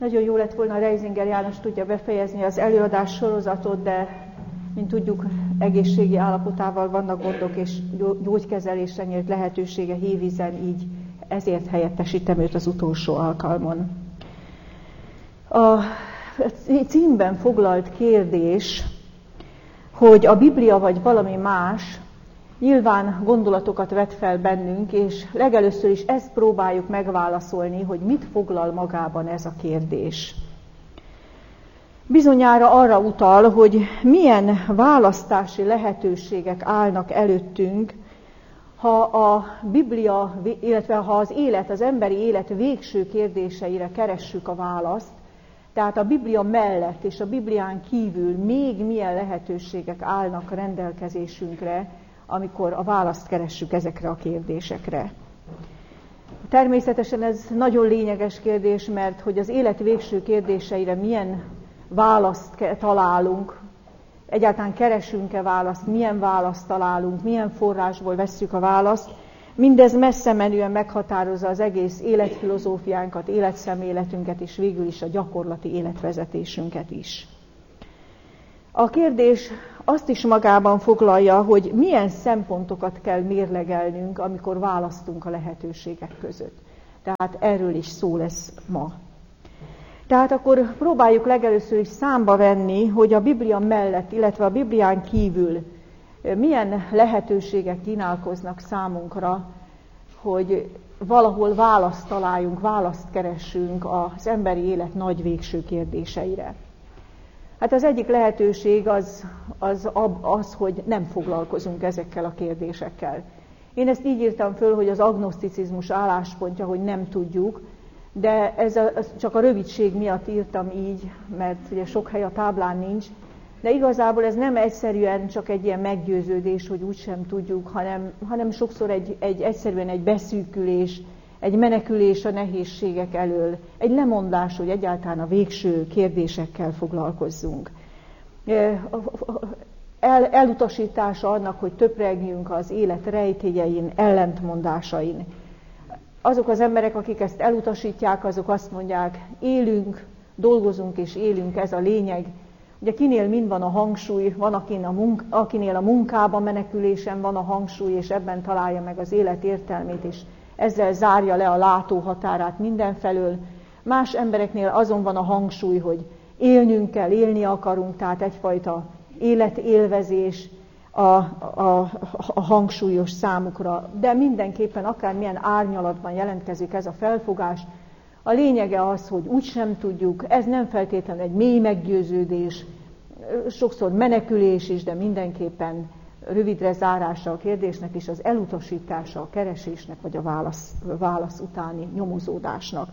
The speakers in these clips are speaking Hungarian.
Nagyon jó lett volna, Reisinger János tudja befejezni az előadás sorozatot, de mint tudjuk, egészségi állapotával vannak gondok, és gyógykezelésre nyílt lehetősége Hévízen, így ezért helyettesítem őt az utolsó alkalmon. A címben foglalt kérdés, hogy a Biblia vagy valami más, nyilván gondolatokat vet fel bennünk, és legelőször is ezt próbáljuk megválaszolni, hogy mit foglal magában ez a kérdés. Bizonyára arra utal, hogy milyen választási lehetőségek állnak előttünk, ha a Biblia, illetve ha az emberi élet végső kérdéseire keressük a választ, tehát a Biblia mellett és a Biblián kívül még milyen lehetőségek állnak rendelkezésünkre, amikor a választ keressük ezekre a kérdésekre. Természetesen ez nagyon lényeges kérdés, mert hogy az élet végső kérdéseire milyen választ találunk, egyáltalán keresünk-e választ, milyen választ találunk, milyen forrásból vesszük a választ, mindez messze menően meghatározza az egész életfilozófiánkat, életszemléletünket és végül is a gyakorlati életvezetésünket is. A kérdés azt is magában foglalja, hogy milyen szempontokat kell mérlegelnünk, amikor választunk a lehetőségek között. Tehát erről is szó lesz ma. Tehát akkor próbáljuk legelőször is számba venni, hogy a Biblia mellett, illetve a Biblián kívül milyen lehetőségek kínálkoznak számunkra, hogy valahol választ találjunk, választ keressünk az emberi élet nagy végső kérdéseire. Hát az egyik lehetőség az, hogy nem foglalkozunk ezekkel a kérdésekkel. Én ezt így írtam föl, hogy az agnoszticizmus álláspontja, hogy nem tudjuk, de ez csak a rövidség miatt írtam így, mert ugye sok hely a táblán nincs, de igazából ez nem egyszerűen csak egy ilyen meggyőződés, hogy úgysem tudjuk, hanem sokszor egyszerűen egy beszűkülés, egy menekülés a nehézségek elől, egy lemondás, hogy egyáltalán a végső kérdésekkel foglalkozzunk. Elutasítása annak, hogy töpregjünk az élet rejtélyein, ellentmondásain. Azok az emberek, akik ezt elutasítják, azok azt mondják, élünk, dolgozunk és élünk, ez a lényeg. Ugye kinél mind van a hangsúly, van akinél a munkában menekülésen van a hangsúly, és ebben találja meg az élet értelmét, és ezzel zárja le a látóhatárát mindenfelől. Más embereknél azon van a hangsúly, hogy élnünk kell, élni akarunk, tehát egyfajta életélvezés a hangsúlyos számukra. De mindenképpen akármilyen árnyalatban jelentkezik ez a felfogás, a lényege az, hogy úgysem tudjuk, ez nem feltétlenül egy mély meggyőződés, sokszor menekülés is, de mindenképpen rövidre zárása a kérdésnek és az elutasítása a keresésnek vagy a válasz utáni nyomozódásnak.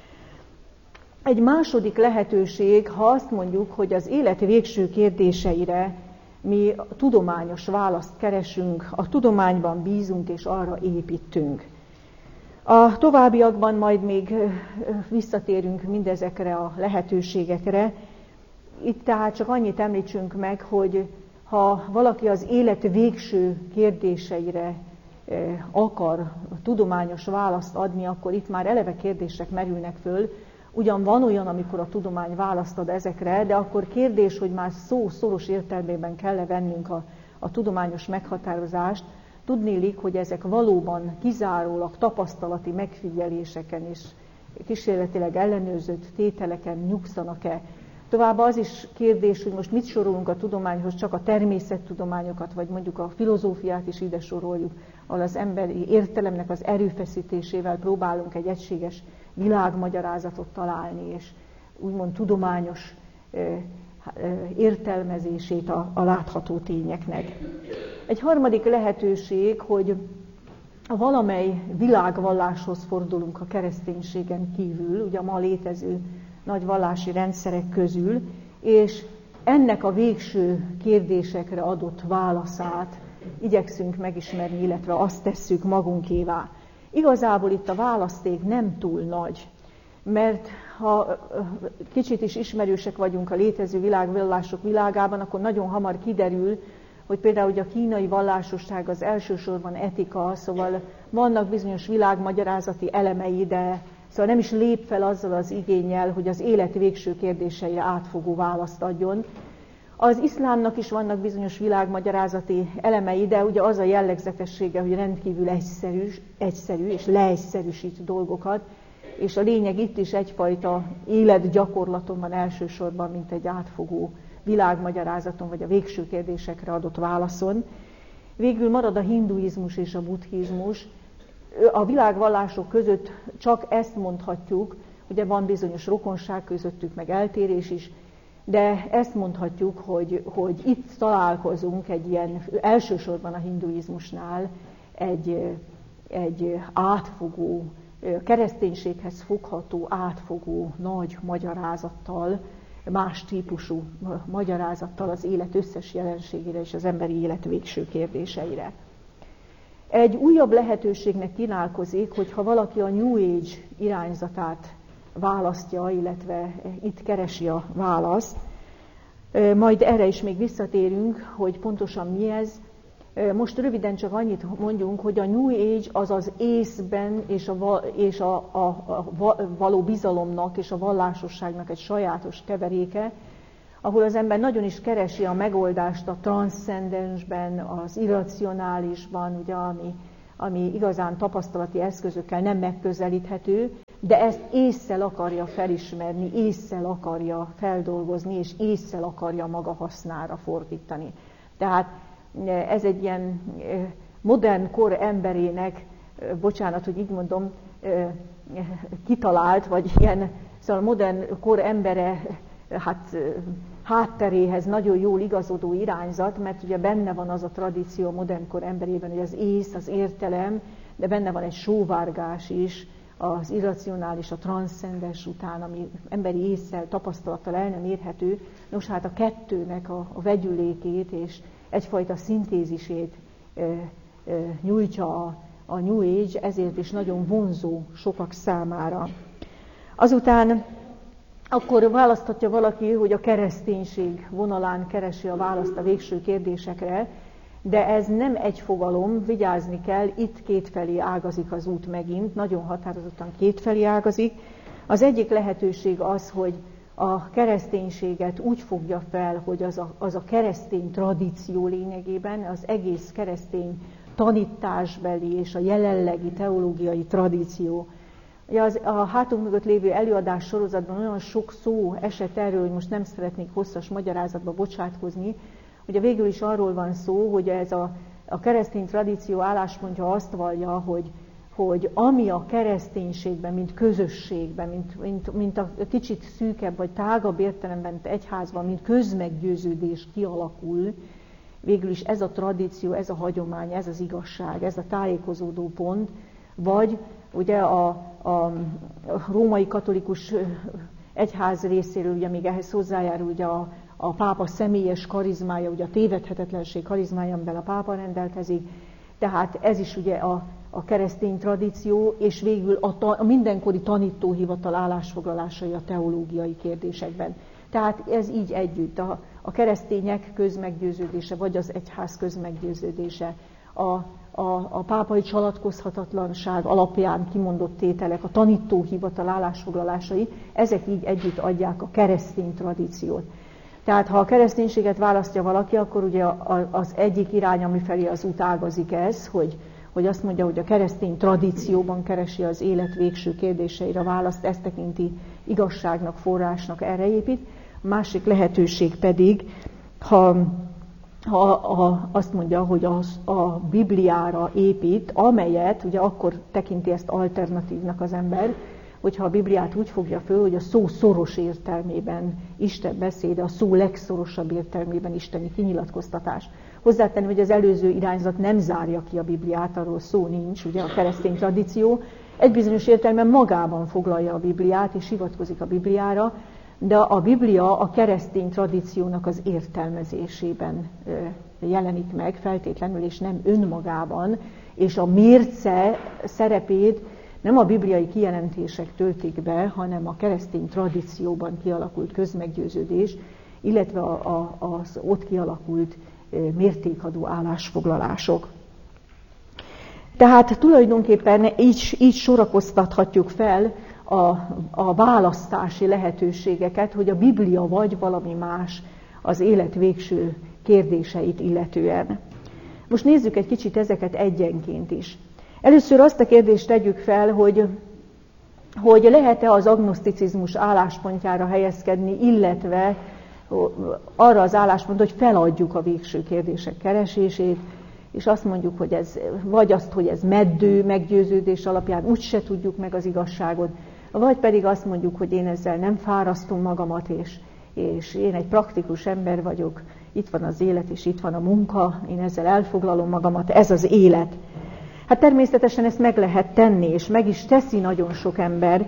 Egy második lehetőség, ha azt mondjuk, hogy az élet végső kérdéseire mi tudományos választ keresünk, a tudományban bízunk és arra építünk. A továbbiakban majd még visszatérünk mindezekre a lehetőségekre. Itt tehát csak annyit említsünk meg, hogy ha valaki az élet végső kérdéseire akar tudományos választ adni, akkor itt már eleve kérdések merülnek föl. Ugyan van olyan, amikor a tudomány választ ad ezekre, de akkor kérdés, hogy már szó szoros értelmében kell-e vennünk a tudományos meghatározást. Tudniillik, hogy ezek valóban kizárólag tapasztalati megfigyeléseken és kísérletileg ellenőrzött tételeken nyugszanak-e. Továbbá az is kérdés, hogy most mit sorolunk a tudományhoz, csak a természettudományokat, vagy mondjuk a filozófiát is ide soroljuk, ahol az emberi értelemnek az erőfeszítésével próbálunk egy egységes világmagyarázatot találni, és úgymond tudományos értelmezését a látható tényeknek. Egy harmadik lehetőség, hogy valamely világvalláshoz fordulunk a kereszténységen kívül, ugye a ma létező nagy vallási rendszerek közül, és ennek a végső kérdésekre adott válaszát igyekszünk megismerni, illetve azt tesszük magunkévá. Igazából itt a választék nem túl nagy, mert ha kicsit is ismerősek vagyunk a létező világvallások világában, akkor nagyon hamar kiderül, hogy például a kínai vallásosság az elsősorban etika, szóval vannak bizonyos világmagyarázati elemei, Szóval nem is lép fel azzal az igénnyel, hogy az élet végső kérdéseire átfogó választ adjon. Az iszlámnak is vannak bizonyos világmagyarázati elemei, de ugye az a jellegzetessége, hogy rendkívül egyszerű és leegyszerűsít dolgokat, és a lényeg itt is egyfajta életgyakorlaton van elsősorban, mint egy átfogó világmagyarázaton, vagy a végső kérdésekre adott válaszon. Végül marad a hinduizmus és a buddhizmus. A világvallások között csak ezt mondhatjuk, ugye van bizonyos rokonság közöttük, meg eltérés is, de ezt mondhatjuk, hogy itt találkozunk egy ilyen, elsősorban a hinduizmusnál egy átfogó, kereszténységhez fogható, átfogó nagy magyarázattal, más típusú magyarázattal az élet összes jelenségére és az emberi élet végső kérdéseire. Egy újabb lehetőségnek kínálkozik, hogyha valaki a New Age irányzatát választja, illetve itt keresi a választ. Majd erre is még visszatérünk, hogy pontosan mi ez. Most röviden csak annyit mondjunk, hogy a New Age az az észben és a való bizalomnak és a vallásosságnak egy sajátos keveréke, ahol az ember nagyon is keresi a megoldást a transzcendensben, az irracionálisban, ugye, ami igazán tapasztalati eszközökkel nem megközelíthető, de ezt ésszel akarja felismerni, ésszel akarja feldolgozni, és ésszel akarja maga hasznára fordítani. Tehát ez egy ilyen modern kor emberének, bocsánat, hogy így mondom, kitalált, vagy ilyen, szóval modern kor embere hátteréhez nagyon jól igazodó irányzat, mert ugye benne van az a tradíció a modern kor emberében, hogy az ész, az értelem, de benne van egy sóvárgás is, az irracionális, a transzcendens után, ami emberi ésszel, tapasztalattal el nem érhető. Nos, hát a kettőnek a vegyülékét és egyfajta szintézisét nyújtja a New Age, ezért is nagyon vonzó sokak számára. Azután akkor választhatja valaki, hogy a kereszténység vonalán keresi a választ a végső kérdésekre, de ez nem egy fogalom, vigyázni kell, itt kétfelé ágazik az út megint, nagyon határozottan kétfelé ágazik. Az egyik lehetőség az, hogy a kereszténységet úgy fogja fel, hogy az a keresztény tradíció lényegében, az egész keresztény tanításbeli és a jelenlegi teológiai tradíció. A hátunk mögött lévő előadás sorozatban olyan sok szó esett erről, hogy most nem szeretnék hosszas magyarázatba bocsátkozni, ugye végül is arról van szó, hogy ez a keresztény tradíció álláspontja azt vallja, hogy ami a kereszténységben, mint közösségben, mint a kicsit szűkebb vagy tágabb értelemben egyházban, mint közmeggyőződés kialakul, végül is ez a tradíció, ez a hagyomány, ez az igazság, ez a tájékozódó pont, vagy ugye a római katolikus egyház részéről, ugye még ehhez hozzájárul ugye a pápa személyes karizmája, ugye a tévedhetetlenség karizmája, amivel a pápa rendelkezik, tehát ez is ugye a keresztény tradíció, és végül a mindenkori tanítóhivatal állásfoglalásai a teológiai kérdésekben. Tehát ez így együtt, a keresztények közmeggyőződése, vagy az egyház közmeggyőződése, a pápai csalatkozhatatlanság alapján kimondott tételek, a tanítóhivatal állásfoglalásai, ezek így együtt adják a keresztény tradíciót. Tehát ha a kereszténységet választja valaki, akkor ugye az egyik irány, ami felé az út ágazik ez, hogy azt mondja, hogy a keresztény tradícióban keresi az élet végső kérdéseire a választ, ezt tekinti igazságnak, forrásnak, erre épít. A másik lehetőség pedig, ha azt mondja, hogy a Bibliára épít, amelyet, ugye akkor tekinti ezt alternatívnak az ember, hogyha a Bibliát úgy fogja föl, hogy a szó szoros értelmében Isten beszéde, a szó legszorosabb értelmében isteni kinyilatkoztatás. Hozzátenni, hogy az előző irányzat nem zárja ki a Bibliát, arról szó nincs, ugye a keresztény tradíció egy bizonyos értelemben magában foglalja a Bibliát és hivatkozik a Bibliára, de a Biblia a keresztény tradíciónak az értelmezésében jelenik meg feltétlenül, és nem önmagában, és a mérce szerepét nem a bibliai kijelentések töltik be, hanem a keresztény tradícióban kialakult közmeggyőződés, illetve az ott kialakult mértékadó állásfoglalások. Tehát tulajdonképpen így sorakoztathatjuk fel a választási lehetőségeket, hogy a Biblia vagy valami más az élet végső kérdéseit illetően. Most nézzük egy kicsit ezeket egyenként is. Először azt a kérdést tegyük fel, hogy lehet-e az agnoszticizmus álláspontjára helyezkedni, illetve arra az álláspontra, hogy feladjuk a végső kérdések keresését, és azt mondjuk, hogy ez, vagy azt, hogy ez meddő meggyőződés alapján úgyse tudjuk meg az igazságot, vagy pedig azt mondjuk, hogy én ezzel nem fárasztom magamat, és én egy praktikus ember vagyok, itt van az élet, és itt van a munka, én ezzel elfoglalom magamat, ez az élet. Hát természetesen ezt meg lehet tenni, és meg is teszi nagyon sok ember,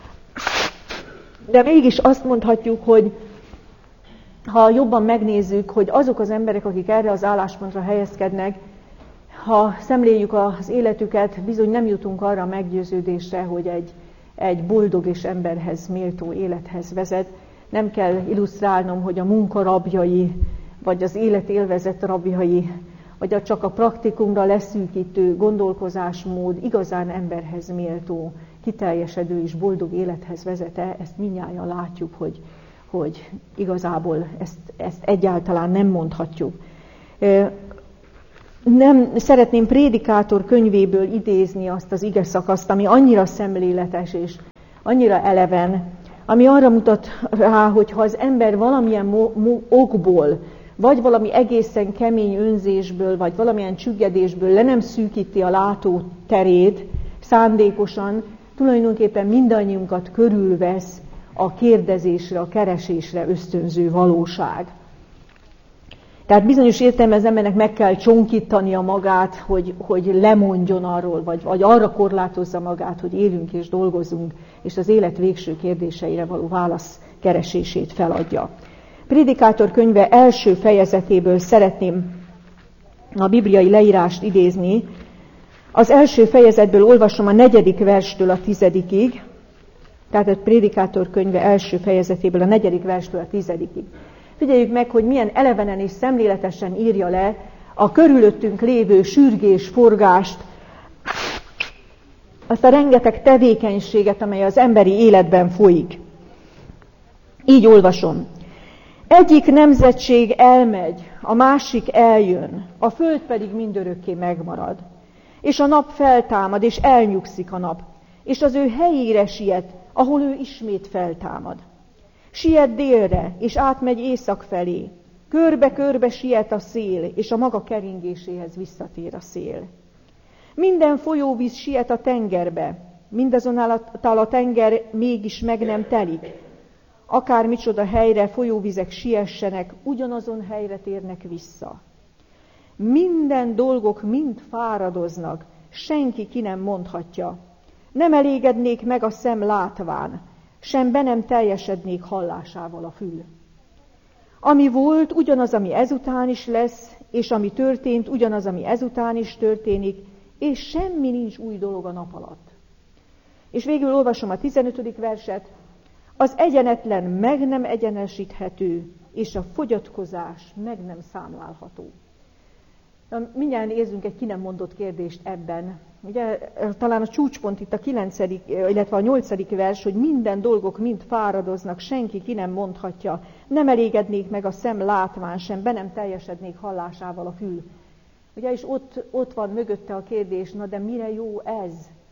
de mégis azt mondhatjuk, hogy ha jobban megnézzük, hogy azok az emberek, akik erre az álláspontra helyezkednek, ha szemléljük az életüket, bizony nem jutunk arra a meggyőződésre, hogy egy boldog és emberhez méltó élethez vezet. Nem kell illusztrálnom, hogy a munka rabjai, vagy az élet élvezet rabjai, vagy csak a praktikumra leszűkítő gondolkozásmód igazán emberhez méltó, kiteljesedő és boldog élethez vezet-e, ezt mindnyájan látjuk, hogy igazából ezt egyáltalán nem mondhatjuk. Nem szeretném Prédikátor könyvéből idézni azt az ige szakaszt, ami annyira szemléletes és annyira eleven, ami arra mutat rá, hogy ha az ember valamilyen okból, vagy valami egészen kemény önzésből, vagy valamilyen csüggedésből le nem szűkíti a látóterét szándékosan, tulajdonképpen mindannyiunkat körülvesz a kérdezésre, a keresésre ösztönző valóság. Tehát bizonyos értelemben az embernek meg kell csonkítania magát, hogy lemondjon arról, vagy arra korlátozza magát, hogy élünk és dolgozunk, és az élet végső kérdéseire való válasz keresését feladja. Prédikátor könyve első fejezetéből szeretném a bibliai leírást idézni. Az első fejezetből olvasom a 4. verstől a 10. Tehát a Prédikátor könyve első fejezetéből a 4. verstől a 10. Figyeljük meg, hogy milyen elevenen és szemléletesen írja le a körülöttünk lévő sürgés, forgást, azt a rengeteg tevékenységet, amely az emberi életben folyik. Így olvasom. Egyik nemzetség elmegy, a másik eljön, a föld pedig mindörökké megmarad. És a nap feltámad, és elnyugszik a nap, és az ő helyére siet, ahol ő ismét feltámad. Siet délre, és átmegy észak felé. Körbe-körbe siet a szél, és a maga keringéséhez visszatér a szél. Minden folyóvíz siet a tengerbe, mindazonáltal a tenger mégis meg nem telik. Akár micsoda helyre folyóvizek siessenek, ugyanazon helyre térnek vissza. Minden dolgok mind fáradoznak, senki ki nem mondhatja. Nem elégednék meg a szem látván, sem be nem teljesednék hallásával a fül. Ami volt, ugyanaz, ami ezután is lesz, és ami történt, ugyanaz, ami ezután is történik, és semmi nincs új dolog a nap alatt. És végül olvasom a 15. verset. Az egyenetlen meg nem egyenesíthető, és a fogyatkozás meg nem számlálható. Mindjárt érzünk egy ki nem mondott kérdést ebben. Ugye, talán a csúcspont itt a 9., illetve a 8. vers, hogy minden dolgok mind fáradoznak, senki ki nem mondhatja, nem elégednék meg a szem látván sem, be nem teljesednék hallásával a fül. Ugye, és ott van mögötte a kérdés, na de mire jó ez?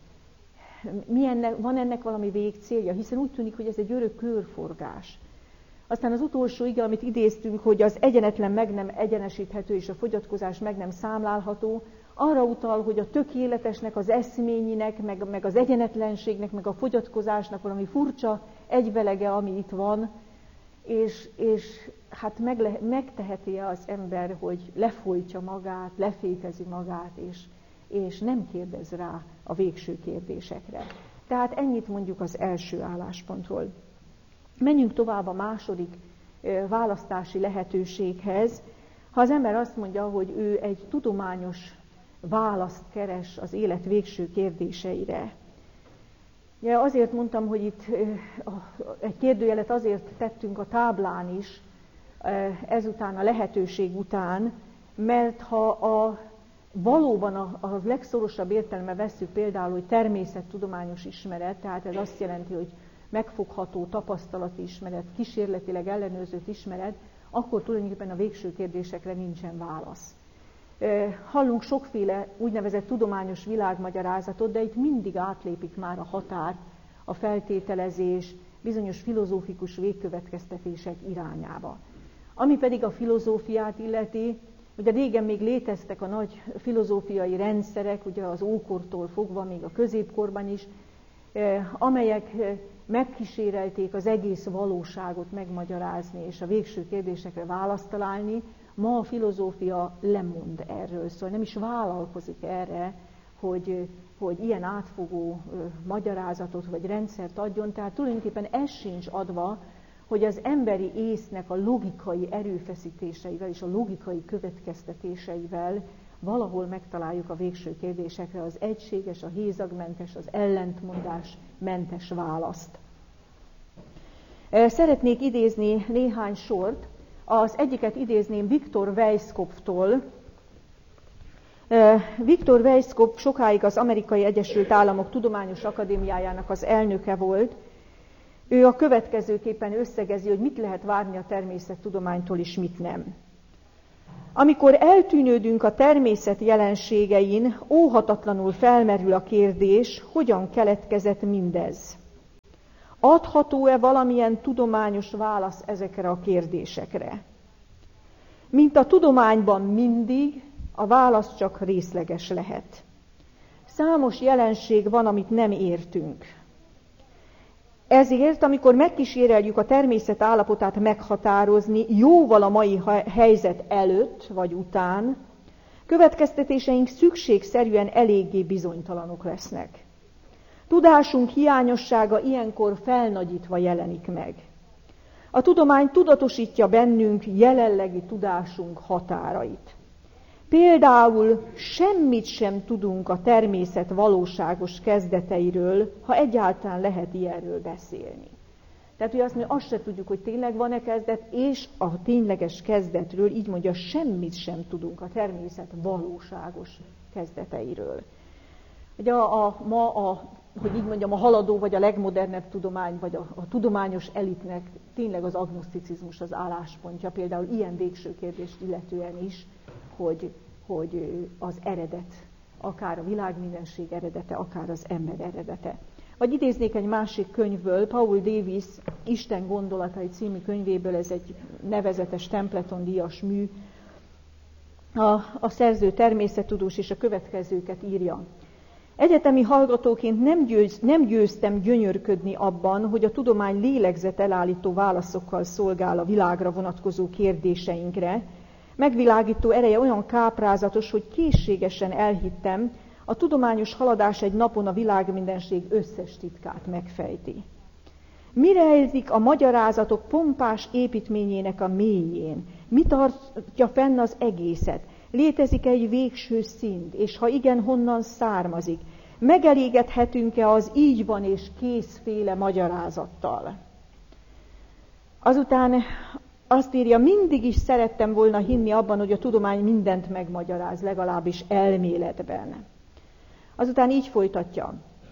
Van ennek valami végcélja? Hiszen úgy tűnik, hogy ez egy örök körforgás. Aztán az utolsó ige, amit idéztünk, hogy az egyenetlen meg nem egyenesíthető és a fogyatkozás meg nem számlálható, arra utal, hogy a tökéletesnek, az eszményinek, meg az egyenetlenségnek, meg a fogyatkozásnak valami furcsa egyvelege, ami itt van, és hát megteheti-e az ember, hogy lefolytja magát, lefékezi magát, és nem kérdez rá a végső kérdésekre. Tehát ennyit mondjuk az első álláspontról. Menjünk tovább a második választási lehetőséghez. Ha az ember azt mondja, hogy ő egy tudományos választ keres az élet végső kérdéseire. Ja, azért mondtam, hogy itt egy kérdőjelet azért tettünk a táblán is, ezután a lehetőség után, mert ha a valóban a legszorosabb értelme vesszük például, hogy természettudományos ismeret, tehát ez azt jelenti, hogy megfogható tapasztalati ismeret, kísérletileg ellenőrzött ismeret, akkor tulajdonképpen a végső kérdésekre nincsen válasz. Hallunk sokféle úgynevezett tudományos világmagyarázatot, de itt mindig átlépik már a határ, a feltételezés, bizonyos filozófikus végkövetkeztetések irányába. Ami pedig a filozófiát illeti, ugye régen még léteztek a nagy filozófiai rendszerek, ugye az ókortól fogva, még a középkorban is, amelyek megkísérelték az egész valóságot megmagyarázni, és a végső kérdésekre választ találni. Ma a filozófia lemond erről, szóval nem is vállalkozik erre, hogy ilyen átfogó magyarázatot vagy rendszert adjon, tehát tulajdonképpen ez sincs adva, hogy az emberi észnek a logikai erőfeszítéseivel és a logikai következtetéseivel valahol megtaláljuk a végső kérdésekre az egységes, a hézagmentes, az ellentmondásmentes választ. Szeretnék idézni néhány sort. Az egyiket idézném Viktor Weisskopftól. Viktor Weisskopf sokáig az Amerikai Egyesült Államok Tudományos Akadémiájának az elnöke volt. Ő a következőképpen összegezi, hogy mit lehet várni a természettudománytól és mit nem. Amikor eltűnődünk a természet jelenségein, óhatatlanul felmerül a kérdés, hogyan keletkezett mindez. Adható-e valamilyen tudományos válasz ezekre a kérdésekre? Mint a tudományban mindig, a válasz csak részleges lehet. Számos jelenség van, amit nem értünk. Ezért, amikor megkíséreljük a természet állapotát meghatározni jóval a mai helyzet előtt vagy után, következtetéseink szükségszerűen eléggé bizonytalanok lesznek. Tudásunk hiányossága ilyenkor felnagyítva jelenik meg. A tudomány tudatosítja bennünk jelenlegi tudásunk határait. Például semmit sem tudunk a természet valóságos kezdeteiről, ha egyáltalán lehet ilyenről beszélni. Tehát, hogy azt mondja, azt se tudjuk, hogy tényleg van-e kezdet, és a tényleges kezdetről, így mondja, semmit sem tudunk a természet valóságos kezdeteiről. Ugye hogy így mondjam, a haladó, vagy a legmodernebb tudomány, vagy a tudományos elitnek tényleg az agnoszticizmus az álláspontja, például ilyen végső kérdést illetően is, hogy az eredet, akár a világmindenség eredete, akár az ember eredete. Vagy idéznék egy másik könyvből, Paul Davies Isten gondolatai című könyvéből, ez egy nevezetes Templeton-díjas mű. A szerző természettudós, és a következőket írja. Egyetemi hallgatóként nem győztem gyönyörködni abban, hogy a tudomány lélegzetelállító válaszokkal szolgál a világra vonatkozó kérdéseinkre. Megvilágító ereje olyan káprázatos, hogy készségesen elhittem, a tudományos haladás egy napon a világmindenség összes titkát megfejti. Mi rejlik a magyarázatok pompás építményének a mélyén? Mi tartja fenn az egészet? Létezik egy végső szint, és ha igen, honnan származik? Megelégedhetünk-e az így van és készféle magyarázattal? Azután azt írja, mindig is szerettem volna hinni abban, hogy a tudomány mindent megmagyaráz, legalábbis elméletben. Azután így folytatja.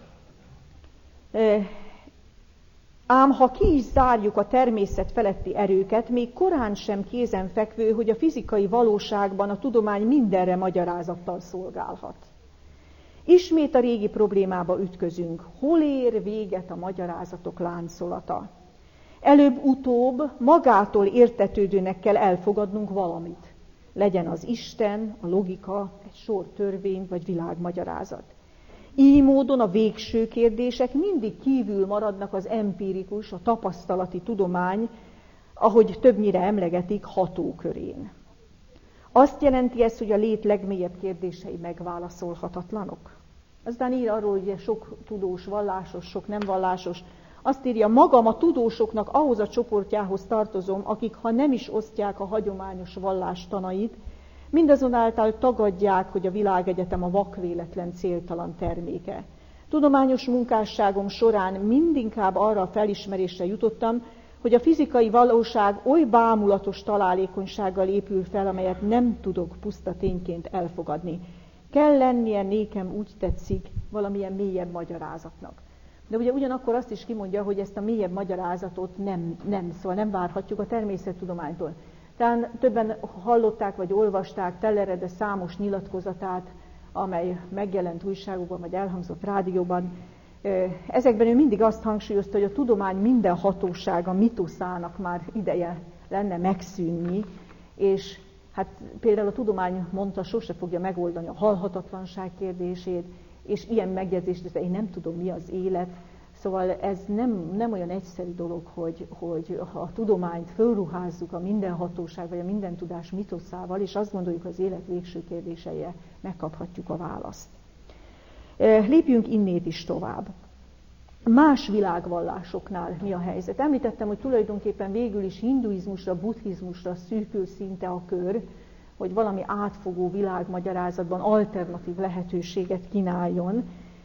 Ám ha ki is zárjuk a természet feletti erőket, még korán sem kézenfekvő, hogy a fizikai valóságban a tudomány mindenre magyarázattal szolgálhat. Ismét a régi problémába ütközünk. Hol ér véget a magyarázatok láncolata? Előbb-utóbb magától értetődőnek kell elfogadnunk valamit. Legyen az Isten, a logika, egy sor törvény vagy világmagyarázat. Így módon a végső kérdések mindig kívül maradnak az empirikus, a tapasztalati tudomány, ahogy többnyire emlegetik, hatókörén. Azt jelenti ez, hogy a lét legmélyebb kérdései megválaszolhatatlanok. Aztán ír arról, hogy sok tudós vallásos, sok nem vallásos. Azt írja, magam a tudósoknak ahhoz a csoportjához tartozom, akik ha nem is osztják a hagyományos vallás tanait, mindazonáltal tagadják, hogy a világegyetem a vakvéletlen céltalan terméke. Tudományos munkásságom során mindinkább arra a felismerésre jutottam, hogy a fizikai valóság oly bámulatos találékonysággal épül fel, amelyet nem tudok puszta tényként elfogadni. kell lennie nékem, úgy tetszik, valamilyen mélyebb magyarázatnak. De ugye ugyanakkor azt is kimondja, hogy ezt a mélyebb magyarázatot szóval nem várhatjuk a természettudománytól. Talán többen hallották vagy olvasták Tellerede számos nyilatkozatát, amely megjelent újságokban vagy elhangzott rádióban. Ezekben ő mindig azt hangsúlyozta, hogy a tudomány minden hatósága mitoszának már ideje lenne megszűnni, és hát például a tudomány mondta, sose fogja megoldani a halhatatlanság kérdését, és ilyen megjegyzést, hogy én nem tudom, mi az élet. Szóval ez nem olyan egyszerű dolog, hogy a tudományt fölruházzuk a mindenhatóság vagy a mindentudás mitoszával, és azt gondoljuk, az élet végső kérdéseire megkaphatjuk a választ. Lépjünk innét is tovább. Más világvallásoknál mi a helyzet? Említettem, hogy tulajdonképpen végül is hinduizmusra, buddhizmusra szűkül szinte a kör, hogy valami átfogó világmagyarázatban alternatív lehetőséget kínáljon.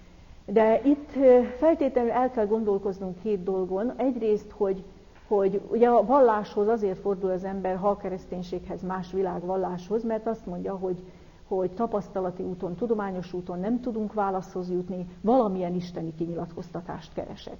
De itt feltétlenül el kell gondolkoznunk két dolgon. Egyrészt, hogy ugye a valláshoz azért fordul az ember, ha a kereszténységhez, más világvalláshoz, mert azt mondja, hogy tapasztalati úton, tudományos úton nem tudunk válaszhoz jutni, valamilyen isteni kinyilatkoztatást keresek.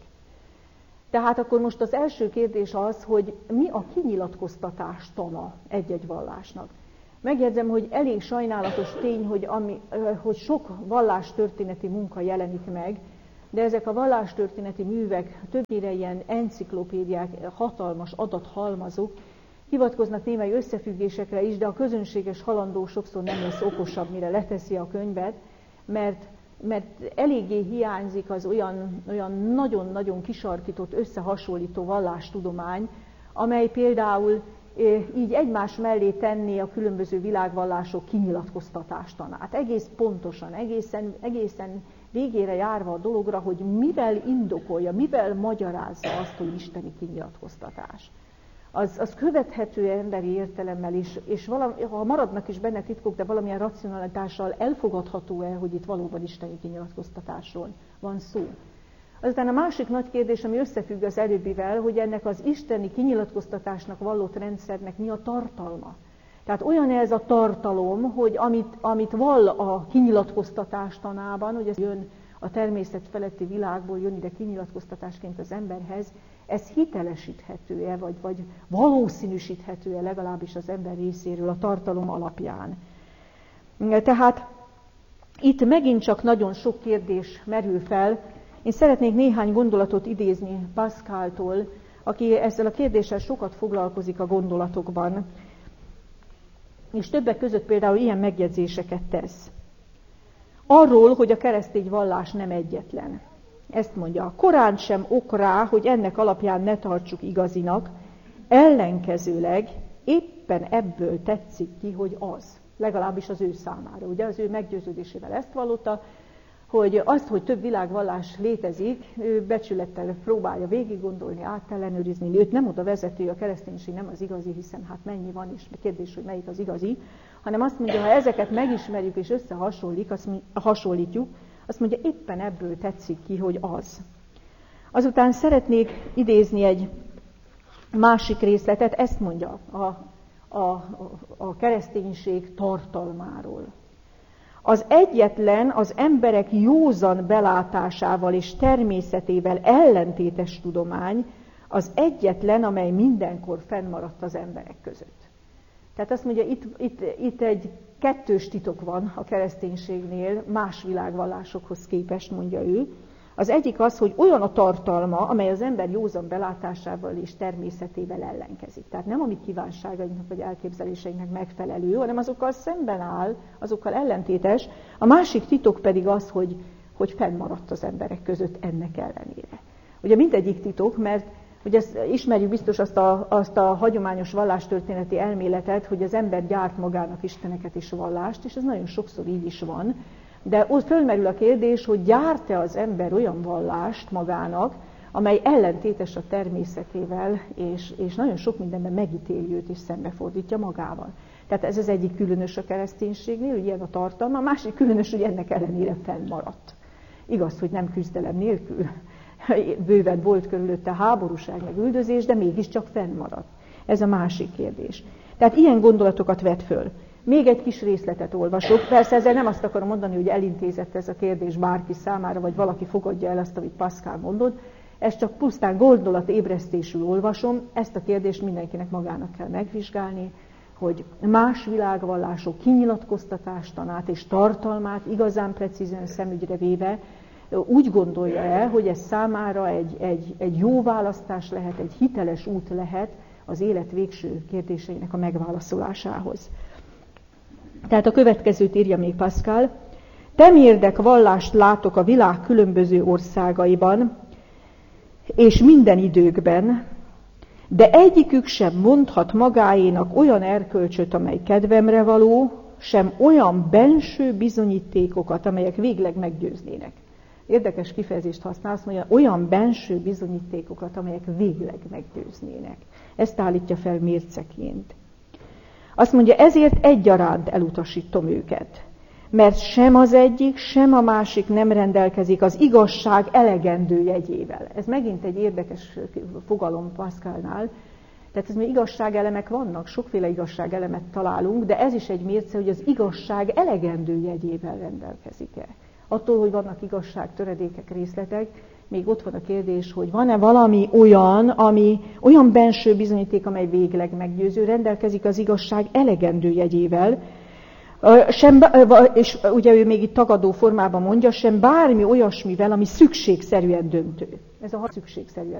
Tehát akkor most az első kérdés az, hogy mi a kinyilatkoztatás tana egy-egy vallásnak. Megjegyzem, hogy elég sajnálatos tény, hogy sok vallástörténeti munka jelenik meg, de ezek a vallástörténeti művek többnyire ilyen enciklopédiák, hatalmas adathalmazok, hivatkoznak némely összefüggésekre is, de a közönséges halandó sokszor nem lesz okosabb, mire leteszi a könyvet, mert eléggé hiányzik az olyan nagyon-nagyon kisarkított, összehasonlító vallástudomány, amely például így egymás mellé tenné a különböző világvallások kinyilatkoztatástanát. Egész pontosan, egészen végére járva a dologra, hogy mivel indokolja, mivel magyarázza azt, hogy isteni kinyilatkoztatás. Az követhető emberi értelemmel is, és ha maradnak is benne titkok, de valamilyen racionalitással elfogadható-e, hogy itt valóban isteni kinyilatkoztatásról van szó. Azután a másik nagy kérdés, ami összefügg az előbbivel, hogy ennek az isteni kinyilatkoztatásnak vallott rendszernek mi a tartalma. Tehát olyan ez a tartalom, hogy amit vall a kinyilatkoztatás tanában, hogy ez jön a természet feletti világból, jön ide kinyilatkoztatásként az emberhez, ez hitelesíthető-e, vagy valószínűsíthető-e legalábbis az ember részéről a tartalom alapján. Tehát itt megint csak nagyon sok kérdés merül fel. Én szeretnék néhány gondolatot idézni Pascaltól, aki ezzel a kérdéssel sokat foglalkozik a gondolatokban, és többek között például ilyen megjegyzéseket tesz. Arról, hogy a keresztény vallás nem egyetlen. Ezt mondja, korán sem ok rá, hogy ennek alapján ne tartsuk igazinak, ellenkezőleg éppen ebből tetszik ki, hogy az, legalábbis az ő számára. Ugye az ő meggyőződésével ezt vallotta, hogy azt, hogy több világvallás létezik, ő becsülettel próbálja végiggondolni, átellenőrizni, őt nem oda vezető, a kereszténység nem az igazi, hiszen hát mennyi van, és kérdés, hogy melyik az igazi, hanem azt mondja, ha ezeket megismerjük és összehasonlítjuk, azt mondja, éppen ebből tetszik ki, hogy az. Azután szeretnék idézni egy másik részletet, ezt mondja a kereszténység tartalmáról. Az egyetlen az emberek józan belátásával és természetével ellentétes tudomány, az egyetlen, amely mindenkor fennmaradt az emberek között. Tehát azt mondja, itt egy kettős titok van a kereszténységnél, más világvallásokhoz képest, mondja ő. Az egyik az, hogy olyan a tartalma, amely az ember józan belátásával és természetével ellenkezik. Tehát nem a mi kívánságainknak vagy elképzeléseinknek megfelelő, hanem azokkal szemben áll, azokkal ellentétes. A másik titok pedig az, hogy fennmaradt az emberek között ennek ellenére. Ugye mindegyik titok, mert ugye ismerjük biztos azt a hagyományos vallástörténeti elméletet, hogy az ember gyárt magának isteneket és vallást, és ez nagyon sokszor így is van. De ott fölmerül a kérdés, hogy gyárt-e az ember olyan vallást magának, amely ellentétes a természetével, és nagyon sok mindenben megítéli őt és szembefordítja magával. Tehát ez az egyik különös a kereszténységnél, hogy ilyen a tartalma, a másik különös, hogy ennek ellenére fennmaradt. Igaz, hogy nem küzdelem nélkül. Bőven volt körülötte háborúság, meg üldözés, de mégiscsak fennmaradt. Ez a másik kérdés. Tehát ilyen gondolatokat vet föl. Még egy kis részletet olvasok. Persze ezzel nem azt akarom mondani, hogy elintézett ez a kérdés bárki számára, vagy valaki fogadja el azt, amit Pascal mondott. Ezt csak pusztán gondolatébresztésül olvasom. Ezt a kérdést mindenkinek magának kell megvizsgálni, hogy más világvallások kinyilatkoztatástanát és tartalmát igazán precízen szemügyre véve úgy gondolja-e, hogy ez számára egy jó választás lehet, egy hiteles út lehet az élet végső kérdéseinek a megválaszolásához. Tehát a következőt írja még Pascal. Temérdek vallást látok a világ különböző országaiban, és minden időkben, de egyikük sem mondhat magáénak olyan erkölcsöt, amely kedvemre való, sem olyan benső bizonyítékokat, amelyek végleg meggyőznének. Érdekes kifejezést használ, azt mondja, olyan benső bizonyítékokat, amelyek végleg meggyőznének. Ezt állítja fel mérceként. Azt mondja, ezért egyaránt elutasítom őket, mert sem az egyik, sem a másik nem rendelkezik az igazság elegendő jegyével. Ez megint egy érdekes fogalom Pascalnál. Tehát ez még igazságelemek vannak, sokféle igazságelemet találunk, de ez is egy mérce, hogy az igazság elegendő jegyével rendelkezik-e. Attól, hogy vannak igazságtöredékek, részletek, még ott van a kérdés, hogy van-e valami olyan benső bizonyíték, amely végleg meggyőző, rendelkezik az igazság elegendő jegyével, és ugye ő még itt tagadó formában mondja, sem bármi olyasmivel, ami szükségszerűen döntő. Ez a szükségszerűen